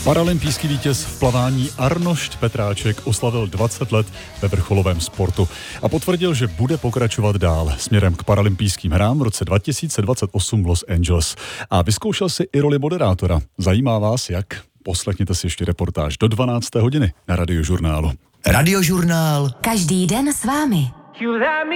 Paralympijský vítěz v plavání Arnošt Petráček oslavil 20 let ve vrcholovém sportu a potvrdil, že bude pokračovat dál směrem k paralympijským hrám v roce 2028 v Los Angeles. A vyzkoušel si i roli moderátora. Zajímá vás jak? Poslechněte si ještě reportáž do 12. hodiny na Radiožurnálu. Radiožurnál. Každý den s vámi.